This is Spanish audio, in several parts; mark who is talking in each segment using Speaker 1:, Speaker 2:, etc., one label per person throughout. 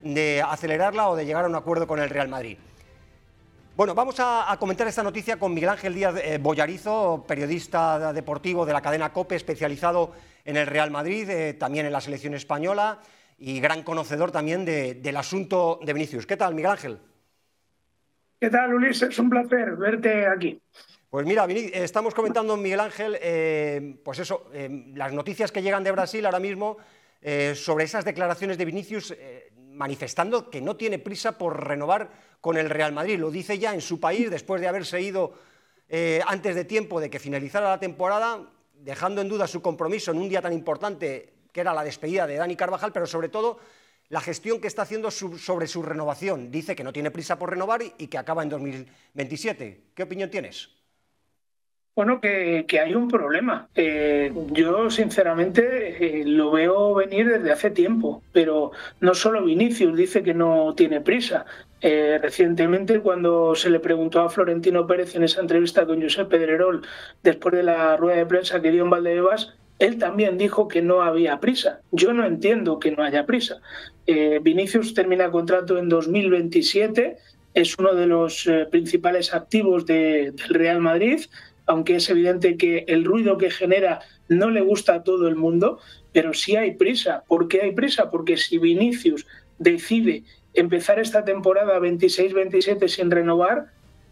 Speaker 1: de acelerarla o de llegar a un acuerdo con el Real Madrid. Bueno, vamos a comentar esta noticia con Miguel Ángel Díaz Bollarizo, periodista deportivo de la cadena COPE, especializado en el Real Madrid, también en la selección española y gran conocedor también del asunto de Vinicius. ¿Qué tal, Miguel Ángel?
Speaker 2: ¿Qué tal, Ulises? Es un placer verte aquí.
Speaker 1: Pues mira, estamos comentando, Miguel Ángel, pues eso, las noticias que llegan de Brasil ahora mismo sobre esas declaraciones de Vinicius manifestando que no tiene prisa por renovar con el Real Madrid. Lo dice ya en su país después de haberse ido antes de tiempo de que finalizara la temporada, dejando en duda su compromiso en un día tan importante que era la despedida de Dani Carvajal, pero sobre todo la gestión que está haciendo sobre su renovación. Dice que no tiene prisa por renovar y que acaba en 2027. ¿Qué opinión tienes?
Speaker 2: Bueno, que hay un problema. Yo, sinceramente, lo veo venir desde hace tiempo, pero no solo Vinicius dice que no tiene prisa. Recientemente, cuando se le preguntó a Florentino Pérez en esa entrevista con Josep Pedrerol, después de la rueda de prensa que dio en Valdebebas, él también dijo que no había prisa. Yo no entiendo que no haya prisa. Vinicius termina contrato en 2027, es uno de los principales activos del Real Madrid, aunque es evidente que el ruido que genera no le gusta a todo el mundo, pero sí hay prisa. ¿Por qué hay prisa? Porque si Vinicius decide empezar esta temporada 26-27 sin renovar,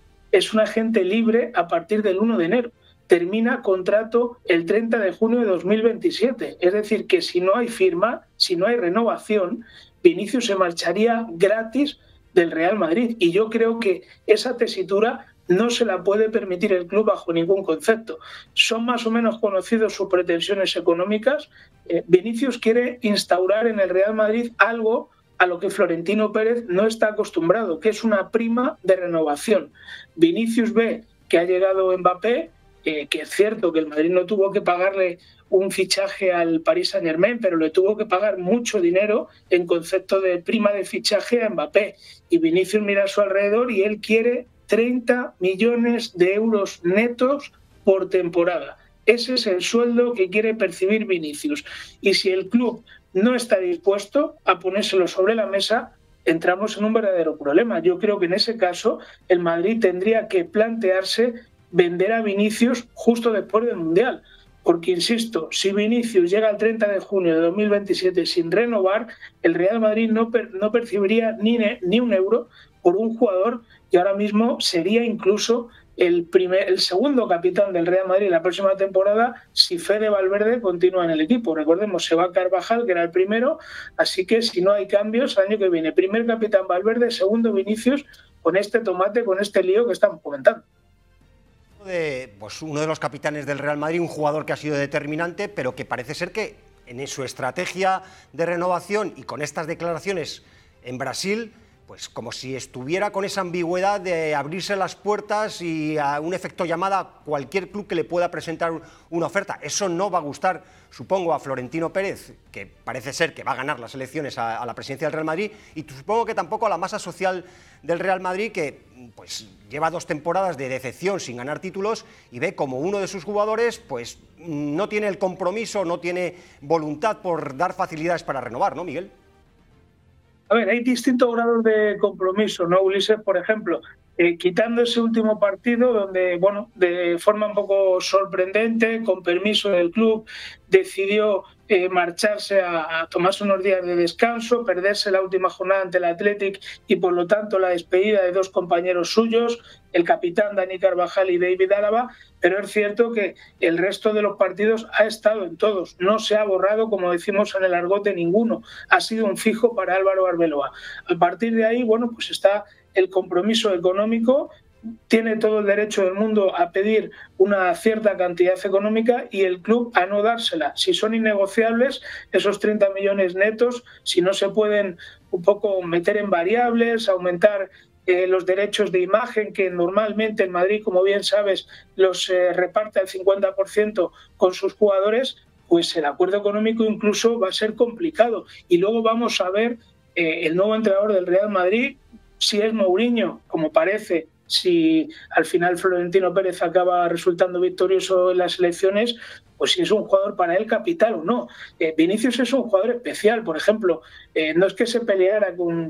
Speaker 2: es un agente libre a partir del 1 de enero. Termina contrato el 30 de junio de 2027. Es decir, que si no hay firma, si no hay renovación, Vinicius se marcharía gratis del Real Madrid. Y yo creo que esa tesitura no se la puede permitir el club bajo ningún concepto. Son más o menos conocidos sus pretensiones económicas. Vinicius quiere instaurar en el Real Madrid algo a lo que Florentino Pérez no está acostumbrado, que es una prima de renovación. Vinicius ve que ha llegado Mbappé, que es cierto que el Madrid no tuvo que pagarle un fichaje al Paris Saint-Germain, pero le tuvo que pagar mucho dinero en concepto de prima de fichaje a Mbappé. Y Vinicius mira a su alrededor y él quiere 30 millones de euros netos por temporada. Ese es el sueldo que quiere percibir Vinicius. Y si el club no está dispuesto a ponérselo sobre la mesa, entramos en un verdadero problema. Yo creo que en ese caso el Madrid tendría que plantearse vender a Vinicius justo después del Mundial. Porque, insisto, si Vinicius llega al 30 de junio de 2027 sin renovar, el Real Madrid no percibiría ni un euro por un jugador que ahora mismo sería incluso el segundo capitán del Real Madrid la próxima temporada si Fede Valverde continúa en el equipo. Recordemos, se va Carvajal, que era el primero, así que si no hay cambios, el año que viene, primer capitán Valverde, segundo Vinicius, con este tomate, con este lío que estamos comentando.
Speaker 1: Pues uno de los capitanes del Real Madrid, un jugador que ha sido determinante, pero que parece ser que en su estrategia de renovación y con estas declaraciones en Brasil, pues como si estuviera con esa ambigüedad de abrirse las puertas y a un efecto llamada a cualquier club que le pueda presentar una oferta. Eso no va a gustar, supongo, a Florentino Pérez, que parece ser que va a ganar las elecciones a la presidencia del Real Madrid, y supongo que tampoco a la masa social del Real Madrid, que pues lleva 2 temporadas de decepción sin ganar títulos y ve como uno de sus jugadores pues no tiene el compromiso, no tiene voluntad por dar facilidades para renovar, ¿no, Miguel?
Speaker 2: A ver, hay distintos grados de compromiso, ¿no, Ulises? Por ejemplo, quitando ese último partido donde, bueno, de forma un poco sorprendente, con permiso del club, decidió marcharse a tomarse unos días de descanso, perderse la última jornada ante el Athletic y por lo tanto la despedida de 2 compañeros suyos, el capitán Dani Carvajal y David Álava, pero es cierto que el resto de los partidos ha estado en todos, no se ha borrado, como decimos en el argot, de ninguno, ha sido un fijo para Álvaro Arbeloa. A partir de ahí, bueno, pues está el compromiso económico, tiene todo el derecho del mundo a pedir una cierta cantidad económica y el club a no dársela. Si son innegociables esos 30 millones netos, si no se pueden un poco meter en variables, aumentar los derechos de imagen, que normalmente en Madrid, como bien sabes, los reparte al 50% con sus jugadores, pues el acuerdo económico incluso va a ser complicado. Y luego vamos a ver el nuevo entrenador del Real Madrid, si es Mourinho, como parece, si al final Florentino Pérez acaba resultando victorioso en las elecciones, pues si es un jugador para él capital o no. Vinicius es un jugador especial, por ejemplo, no es que se peleara